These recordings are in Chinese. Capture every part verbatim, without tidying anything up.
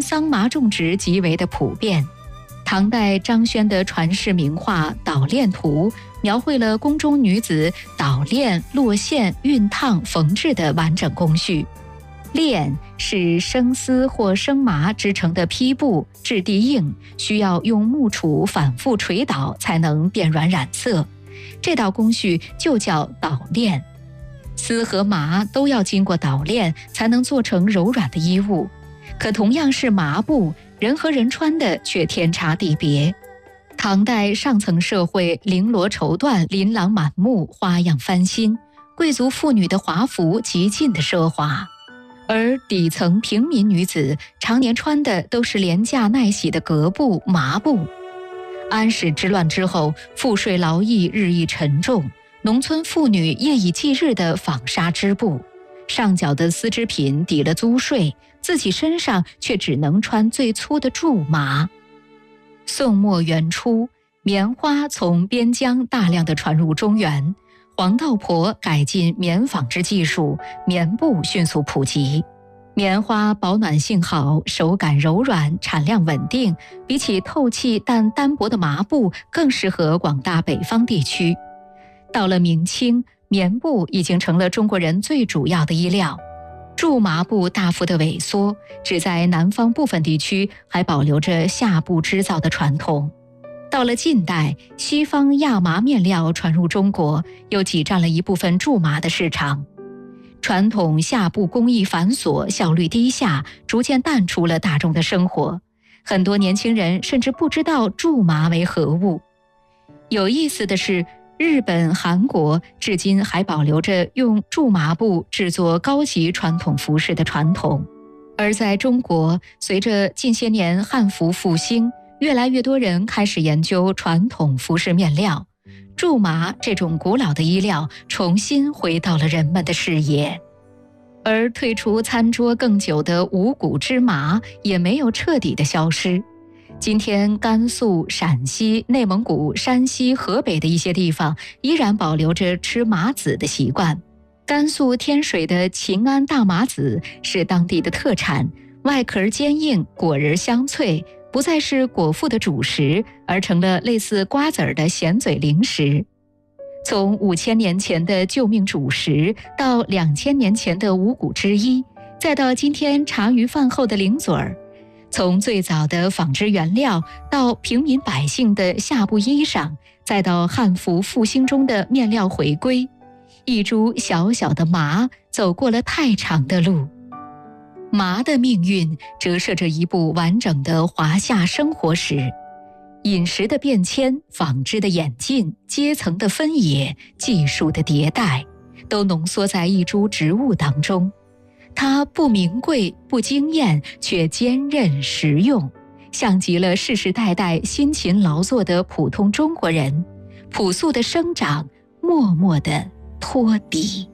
桑麻种植极为的普遍。唐代张轩的传世名画《捣练图》描绘了宫中女子捣练、落线、熨烫、缝制的完整工序。练是生丝或生麻织成的坯布，质地硬，需要用木杵反复捶捣才能变软染色，这道工序就叫捣练。丝和麻都要经过捣练才能做成柔软的衣物，可同样是麻布，人和人穿的却天差地别。唐代上层社会绫罗绸缎，琳琅满目，花样翻新，贵族妇女的华服极尽的奢华，而底层平民女子常年穿的都是廉价耐洗的革布、麻布。安史之乱之后，赋税劳役日益沉重，农村妇女夜以继日地纺纱织布，上缴的丝织品抵了租税，自己身上却只能穿最粗的苎麻。宋末元初，棉花从边疆大量地传入中原，黄道婆改进棉纺织技术，棉布迅速普及。棉花保暖性好，手感柔软，产量稳定，比起透气但单薄的麻布更适合广大北方地区。到了明清，棉布已经成了中国人最主要的衣料。苎麻布大幅的萎缩，只在南方部分地区还保留着夏布织造的传统。到了近代，西方亚麻面料传入中国，又挤占了一部分苎麻的市场。传统夏布工艺繁琐，效率低下，逐渐淡出了大众的生活。很多年轻人甚至不知道苎麻为何物。有意思的是，日本、韩国至今还保留着用苎麻布制作高级传统服饰的传统。而在中国，随着近些年汉服复兴，越来越多人开始研究传统服饰面料，苎麻这种古老的衣料重新回到了人们的视野。而退出餐桌更久的五谷芝麻也没有彻底的消失。今天甘肃、陕西、内蒙古、山西、河北的一些地方依然保留着吃麻籽的习惯。甘肃天水的秦安大麻籽是当地的特产，外壳坚硬，果仁香脆，不再是果腹的主食，而成了类似瓜子儿的咸嘴零食。从五千年前的救命主食，到两千年前的五谷之一，再到今天茶余饭后的零嘴儿，从最早的纺织原料，到平民百姓的夏布衣裳，再到汉服复兴中的面料回归，一株小小的麻走过了太长的路。麻的命运折射着一部完整的华夏生活史，饮食的变迁，纺织的演进，阶层的分野，技术的迭代，都浓缩在一株植物当中。它不名贵，不惊艳，却坚韧实用，像极了世世代代辛勤劳作的普通中国人，朴素的生长，默默的托底。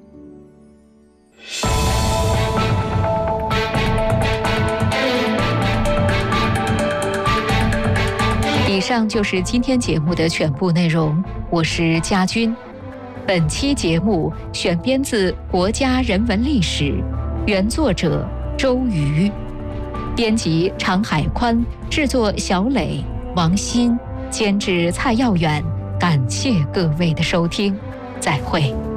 以上就是今天节目的全部内容，我是佳君。本期节目选编自《国家人文历史》，原作者周瑜，编辑常海宽，制作小磊、王鑫，监制蔡耀远。感谢各位的收听，再会。